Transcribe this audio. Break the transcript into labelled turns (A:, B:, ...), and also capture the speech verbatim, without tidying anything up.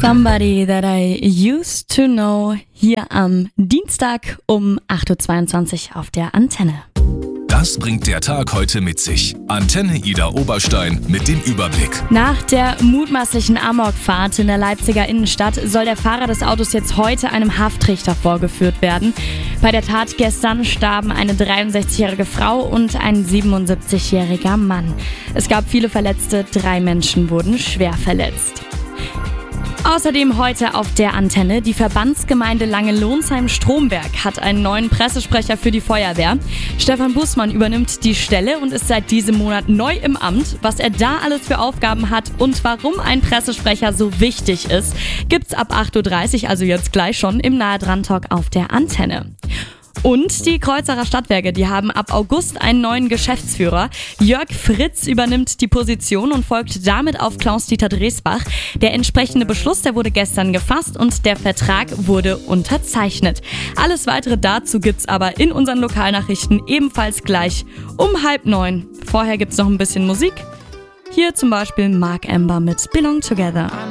A: Somebody That I Used to Know hier am Dienstag um acht Uhr zweiundzwanzig auf der Antenne.
B: Das bringt der Tag heute mit sich. Antenne Ida Oberstein mit dem Überblick.
A: Nach der mutmaßlichen Amokfahrt in der Leipziger Innenstadt soll der Fahrer des Autos jetzt heute einem Haftrichter vorgeführt werden. Bei der Tat gestern starben eine dreiundsechzigjährige Frau und ein siebenundsiebzigjähriger Mann. Es gab viele Verletzte, drei Menschen wurden schwer verletzt. Außerdem heute auf der Antenne, die Verbandsgemeinde Langenlohnsheim-Stromberg hat einen neuen Pressesprecher für die Feuerwehr. Stefan Bußmann übernimmt die Stelle und ist seit diesem Monat neu im Amt. Was er da alles für Aufgaben hat und warum ein Pressesprecher so wichtig ist, gibt's ab acht Uhr dreißig, also jetzt gleich schon, im Nahe dran Talk auf der Antenne. Und die Kreuzerer Stadtwerke, die haben ab August einen neuen Geschäftsführer. Jörg Fritz übernimmt die Position und folgt damit auf Klaus-Dieter Dresbach. Der entsprechende Beschluss, der wurde gestern gefasst und der Vertrag wurde unterzeichnet. Alles weitere dazu gibt's aber in unseren Lokalnachrichten ebenfalls gleich um halb neun. Vorher gibt's noch ein bisschen Musik. Hier zum Beispiel Mark Amber mit Belong Together.